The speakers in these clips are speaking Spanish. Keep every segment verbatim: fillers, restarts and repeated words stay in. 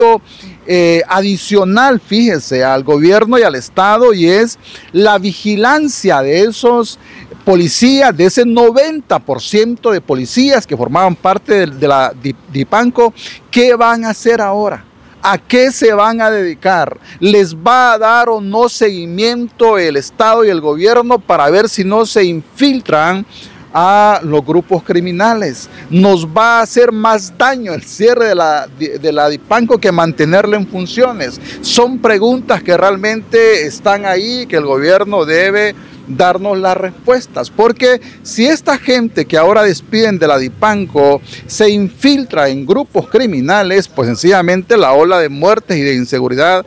eh, adicional, fíjese, al gobierno y al Estado, y es la vigilancia de esos policías, de ese noventa por ciento de policías que formaban parte de, de la Dipanco. ¿Qué van a hacer ahora? ¿A qué se van a dedicar? ¿Les va a dar o no seguimiento el Estado y el gobierno para ver si no se infiltran a los grupos criminales? ¿Nos va a hacer más daño el cierre de la, de la Dipanco que mantenerla en funciones? Son preguntas que realmente están ahí, que el gobierno debe darnos las respuestas, porque si esta gente que ahora despiden de la Dipanco se infiltra en grupos criminales, pues sencillamente la ola de muertes y de inseguridad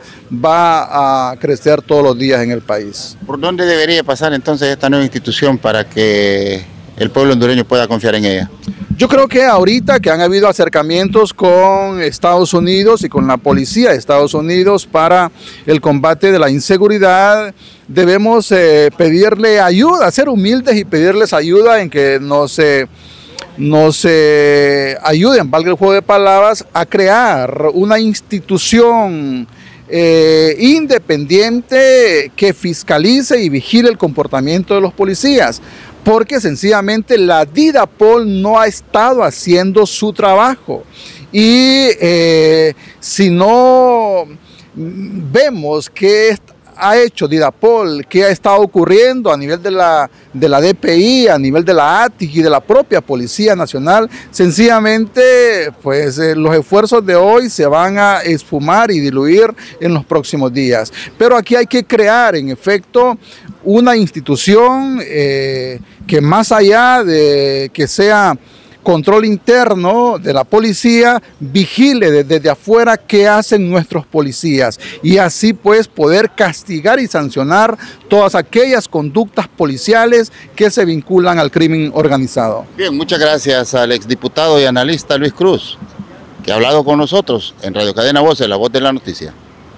va a crecer todos los días en el país. ¿Por dónde debería pasar entonces esta nueva institución para que el pueblo hondureño pueda confiar en ella? Yo creo que ahorita que han habido acercamientos con Estados Unidos y con la policía de Estados Unidos para el combate de la inseguridad, debemos eh, pedirle ayuda, ser humildes y pedirles ayuda en que nos, eh, nos eh, ayuden, valga el juego de palabras, a crear una institución Eh, independiente que fiscalice y vigile el comportamiento de los policías, porque sencillamente la Didapol no ha estado haciendo su trabajo. Y eh, si no vemos que ha hecho Didapol, qué ha estado ocurriendo a nivel de la, de la D P I, a nivel de la A T I C y de la propia Policía Nacional, sencillamente pues eh, los esfuerzos de hoy se van a esfumar y diluir en los próximos días. Pero aquí hay que crear en efecto una institución eh, que más allá de que sea control interno de la policía, vigile desde, desde afuera qué hacen nuestros policías y así pues poder castigar y sancionar todas aquellas conductas policiales que se vinculan al crimen organizado. Bien, muchas gracias al exdiputado y analista Luis Cruz, que ha hablado con nosotros en Radio Cadena Voces, la voz de la noticia.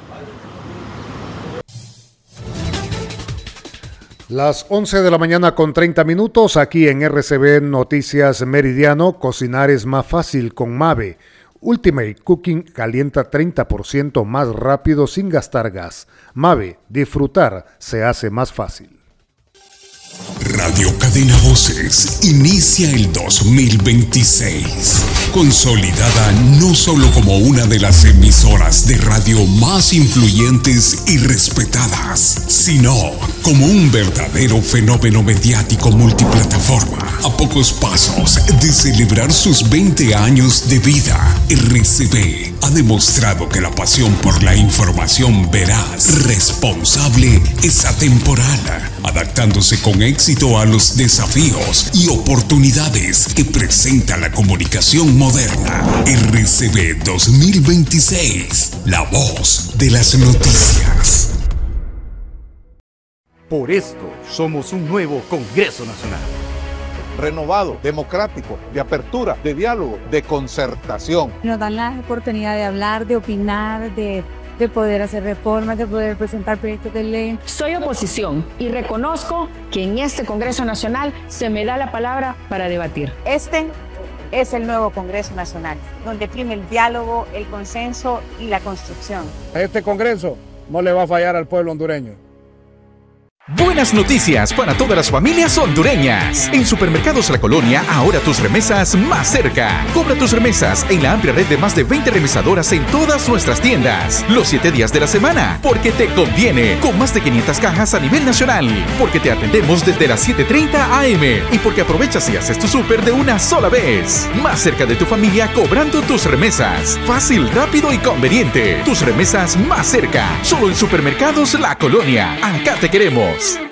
Las once de la mañana con treinta minutos, aquí en R C B Noticias Meridiano. Cocinar es más fácil con Mave. Ultimate Cooking calienta treinta por ciento más rápido sin gastar gas. Mave, disfrutar se hace más fácil. Radio Cadena Voces inicia el dos mil veintiséis, consolidada no solo como una de las emisoras de radio más influyentes y respetadas, sino como un verdadero fenómeno mediático multiplataforma. A pocos pasos de celebrar sus veinte años de vida, R C B ha demostrado que la pasión por la información veraz, responsable, es atemporal, adaptándose con éxito a los desafíos y oportunidades que presenta la comunicación moderna. R C B dos mil veintiséis, la voz de las noticias. Por esto somos un nuevo Congreso Nacional. Renovado, democrático, de apertura, de diálogo, de concertación. Nos dan la oportunidad de hablar, de opinar, de, de poder hacer reformas, de poder presentar proyectos de ley. Soy oposición y reconozco que en este Congreso Nacional se me da la palabra para debatir. Este es el nuevo Congreso Nacional, donde prime el diálogo, el consenso y la construcción. A este Congreso no le va a fallar al pueblo hondureño. Buenas noticias para todas las familias hondureñas. En Supermercados La Colonia, ahora tus remesas más cerca. Cobra tus remesas en la amplia red de más de veinte remesadoras en todas nuestras tiendas. Los siete días de la semana, porque te conviene. Con más de quinientas cajas a nivel nacional. Porque te atendemos desde las siete treinta a eme. Y porque aprovechas y haces tu súper de una sola vez. Más cerca de tu familia cobrando tus remesas. Fácil, rápido y conveniente. Tus remesas más cerca. Solo en Supermercados La Colonia. Acá te queremos.